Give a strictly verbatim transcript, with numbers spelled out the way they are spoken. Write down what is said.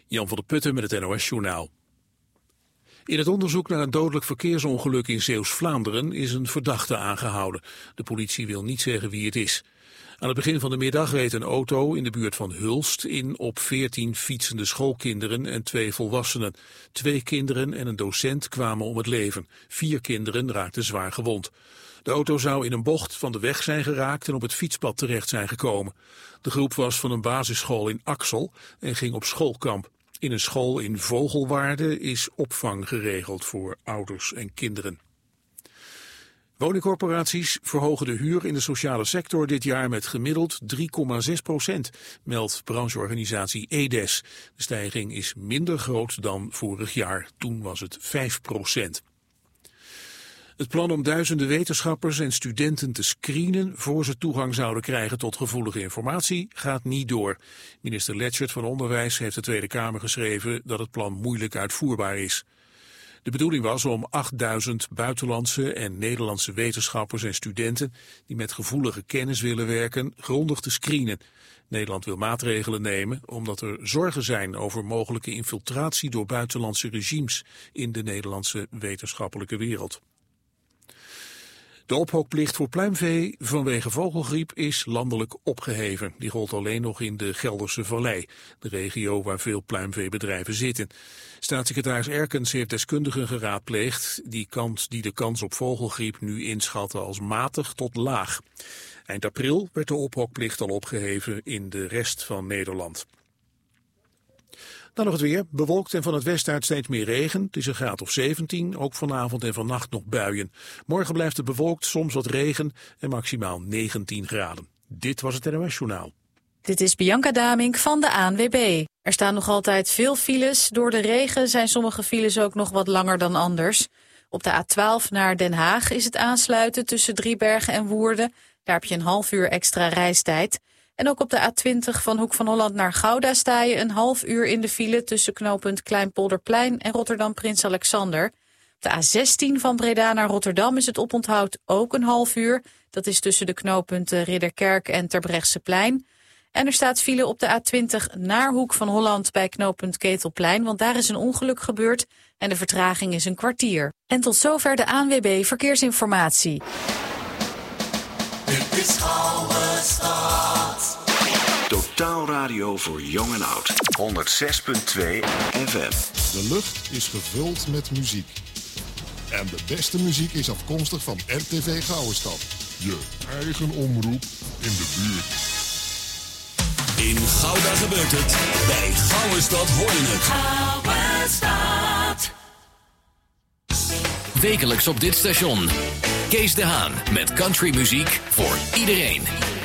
Jan van der Putten met het N O S-journaal. In het onderzoek naar een dodelijk verkeersongeluk in Zeeuws-Vlaanderen is een verdachte aangehouden. De politie wil niet zeggen wie het is. Aan het begin van de middag reed een auto in de buurt van Hulst in op veertien fietsende schoolkinderen en twee volwassenen. Twee kinderen en een docent kwamen om het leven. Vier kinderen raakten zwaar gewond. De auto zou in een bocht van de weg zijn geraakt en op het fietspad terecht zijn gekomen. De groep was van een basisschool in Axel en ging op schoolkamp. In een school in Vogelwaarde is opvang geregeld voor ouders en kinderen. Woningcorporaties verhogen de huur in de sociale sector dit jaar met gemiddeld drie komma zes procent, meldt brancheorganisatie E D E S. De stijging is minder groot dan vorig jaar, toen was het vijf procent. Het plan om duizenden wetenschappers en studenten te screenen voor ze toegang zouden krijgen tot gevoelige informatie gaat niet door. Minister Letchert van Onderwijs heeft de Tweede Kamer geschreven dat het plan moeilijk uitvoerbaar is. De bedoeling was om achtduizend buitenlandse en Nederlandse wetenschappers en studenten die met gevoelige kennis willen werken grondig te screenen. Nederland wil maatregelen nemen omdat er zorgen zijn over mogelijke infiltratie door buitenlandse regimes in de Nederlandse wetenschappelijke wereld. De ophokplicht voor pluimvee vanwege vogelgriep is landelijk opgeheven. Die gold alleen nog in de Gelderse Vallei, de regio waar veel pluimveebedrijven zitten. Staatssecretaris Erkens heeft deskundigen geraadpleegd die, kans, die de kans op vogelgriep nu inschatten als matig tot laag. Eind april werd de ophokplicht al opgeheven in de rest van Nederland. Dan nog het weer. Bewolkt en van het westen uit steeds meer regen. Het is een graad of zeventien, ook vanavond en vannacht nog buien. Morgen blijft het bewolkt, soms wat regen en maximaal negentien graden. Dit was het N O S-journaal. Dit is Bianca Damink van de A N W B. Er staan nog altijd veel files. Door de regen zijn sommige files ook nog wat langer dan anders. Op de A twaalf naar Den Haag is het aansluiten tussen Driebergen en Woerden. Daar heb je een half uur extra reistijd. En ook op de A twintig van Hoek van Holland naar Gouda sta je een half uur in de file tussen knooppunt Kleinpolderplein en Rotterdam Prins Alexander. Op de A zestien van Breda naar Rotterdam is het oponthoud ook een half uur. Dat is tussen de knooppunten Ridderkerk en Terbrechtseplein. En er staat file op de A twintig naar Hoek van Holland bij knooppunt Ketelplein, want daar is een ongeluk gebeurd en de vertraging is een kwartier. En tot zover de A N W B Verkeersinformatie. Dit is Gouden Stad. Totaal radio voor jong en oud. honderd zes komma twee F M. De lucht is gevuld met muziek. En de beste muziek is afkomstig van R T V Gouwenstad. Je eigen omroep in de buurt. In Gouda gebeurt het. Bij Gouwenstad hoor je het. Gouwenstad. Wekelijks op dit station. Kees de Haan met countrymuziek voor iedereen.